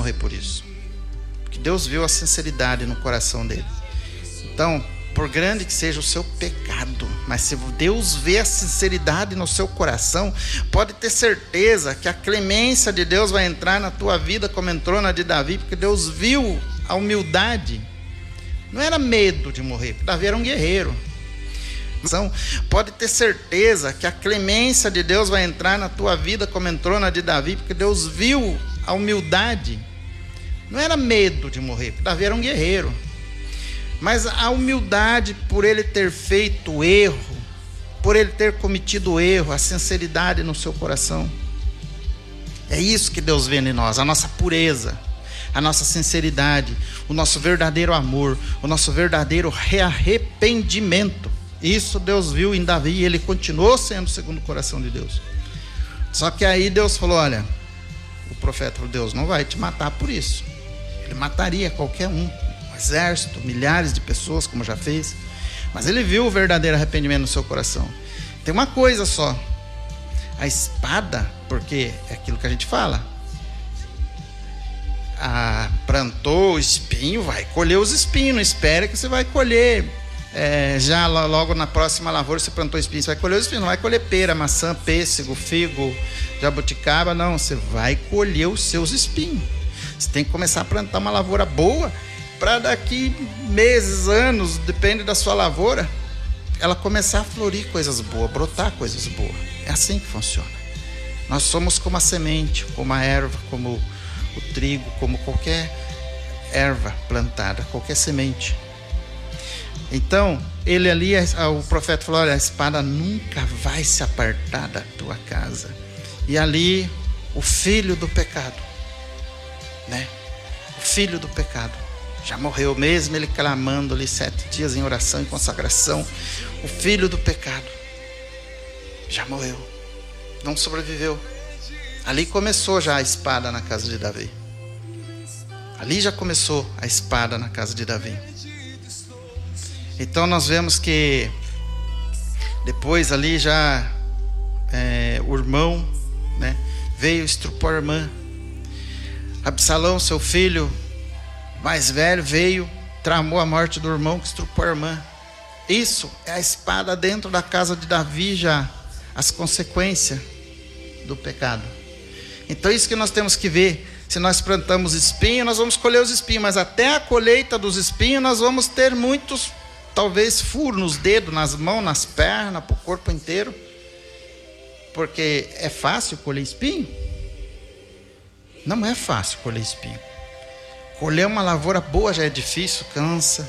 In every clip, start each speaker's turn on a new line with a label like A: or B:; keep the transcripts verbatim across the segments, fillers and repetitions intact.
A: morrer por isso. Porque Deus viu a sinceridade no coração dele. Então, por grande que seja o seu pecado, mas se Deus vê a sinceridade no seu coração, pode ter certeza que a clemência de Deus vai entrar na tua vida como entrou na de Davi, porque Deus viu a humildade. Não era medo de morrer, porque Davi era um guerreiro. Então, pode ter certeza que a clemência de Deus vai entrar na tua vida como entrou na de Davi, porque Deus viu a humildade. Não era medo de morrer, porque Davi era um guerreiro. Mas a humildade por ele ter feito erro, por ele ter cometido erro, a sinceridade no seu coração. É isso que Deus vê em nós, a nossa pureza, a nossa sinceridade, o nosso verdadeiro amor, o nosso verdadeiro arrependimento. Isso Deus viu em Davi e ele continuou sendo segundo o coração de Deus. Só que aí Deus falou, olha, o profeta falou, Deus não vai te matar por isso. Ele mataria qualquer um. Exército, milhares de pessoas, como já fez, mas ele viu o verdadeiro arrependimento no seu coração. Tem uma coisa só, a espada, porque é aquilo que a gente fala, ah, plantou o espinho, vai colher os espinhos, não espere que você vai colher, é, já logo na próxima lavoura você plantou espinhos, você vai colher os espinhos, não vai colher pera, maçã, pêssego, figo, jabuticaba, não, você vai colher os seus espinhos. Você tem que começar a plantar uma lavoura boa, para daqui meses, anos, depende da sua lavoura, ela começar a florir coisas boas, brotar coisas boas. É assim que funciona. Nós somos como a semente, como a erva, como o trigo, como qualquer erva plantada, qualquer semente. Então, ele ali, o profeta falou, olha, a espada nunca vai se apartar da tua casa. E ali, o filho do pecado, né? O filho do pecado. Já morreu mesmo, ele clamando ali sete dias em oração e consagração. O filho do pecado já morreu, não sobreviveu. Ali começou já a espada na casa de Davi. Ali já começou a espada na casa de Davi. Então nós vemos que depois ali já é, o irmão, né, veio estrupar a irmã. Absalão, seu filho mais velho, veio, tramou a morte do irmão que estrupou a irmã. Isso é a espada dentro da casa de Davi já, as consequências do pecado. Então isso que nós temos que ver. Se nós plantamos espinho, nós vamos colher os espinhos, mas até a colheita dos espinhos nós vamos ter muitos, talvez furos nos dedos, nas mãos, nas pernas, para o corpo inteiro. Porque é fácil colher espinho? Não é fácil colher espinho. Colher uma lavoura boa já é difícil, cansa,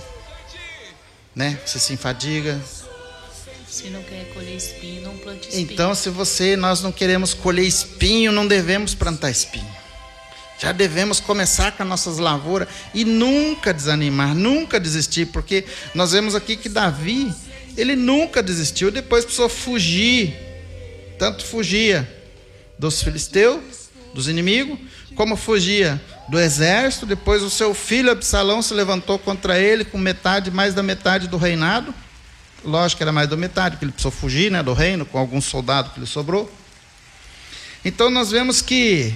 A: né? Você se enfadiga.
B: Se não quer colher espinho, não plante espinho.
A: Então, se você, nós não queremos colher espinho, não devemos plantar espinho. Já devemos começar com as nossas lavouras e nunca desanimar, nunca desistir, porque nós vemos aqui que Davi, ele nunca desistiu, depois precisou fugir, tanto fugia dos filisteus, dos inimigos, como fugia do exército. Depois o seu filho Absalão se levantou contra ele com metade, mais da metade do reinado. Lógico que era mais da metade, porque ele precisou fugir, né, do reino, com alguns soldados que lhe sobrou. Então nós vemos que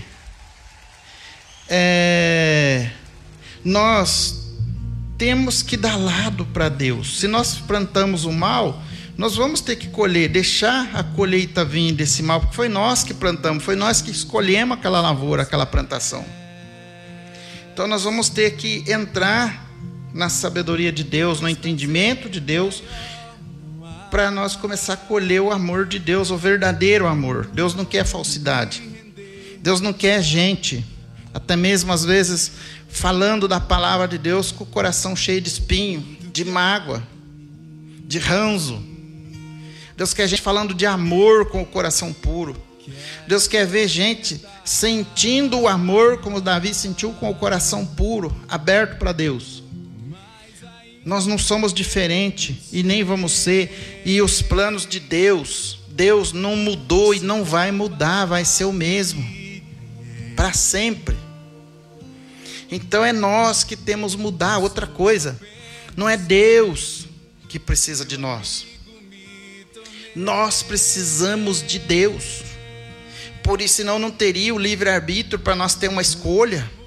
A: é, nós temos que dar lado para Deus. Se nós plantamos o mal, nós vamos ter que colher, deixar a colheita vir desse mal, porque foi nós que plantamos, foi nós que escolhemos aquela lavoura, aquela plantação. Então nós vamos ter que entrar na sabedoria de Deus, no entendimento de Deus, para nós começar a colher o amor de Deus, o verdadeiro amor. Deus não quer falsidade, Deus não quer gente, até mesmo às vezes falando da palavra de Deus com o coração cheio de espinho, de mágoa, de ranço. Deus quer gente falando de amor com o coração puro. Deus quer ver gente sentindo o amor como Davi sentiu, com o coração puro, aberto para Deus. Nós não somos diferentes e nem vamos ser. E os planos de Deus, Deus não mudou e não vai mudar, vai ser o mesmo para sempre. Então é nós que temos que mudar. Outra coisa, não é Deus que precisa de nós, nós precisamos de Deus. Por isso, senão não teria o livre-arbítrio para nós ter uma escolha.